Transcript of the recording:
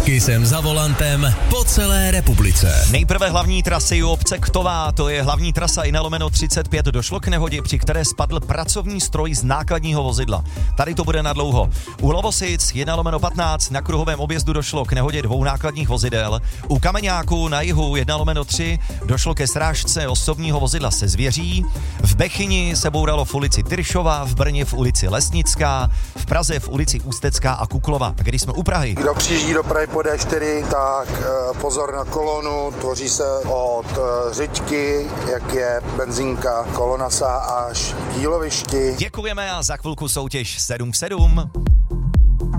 Taky jsem za volantem po celé republice. Nejprve hlavní trasy u obce Ktová, to je hlavní trasa I/35, došlo k nehodě, při které spadl pracovní stroj z nákladního vozidla. Tady to bude nadlouho. U Lovosic 1/15 na kruhovém objezdu došlo k nehodě 2 nákladních vozidel. U Kameňáku na jihu 1/3 došlo ke srážce osobního vozidla se zvěří. V Bechyni se bouralo v ulici Tyršova, v Brně v ulici Lesnická, v Praze v ulici Ústecká a Kuklova. Když jsme u Prahy. Kdo přijíždí do Prahy po D4, tak pozor na kolonu, tvoří se od Řiďky, jak je benzínka, kolona sá až k Jílovišti. Děkujeme a za chvilku soutěž 7 v 7.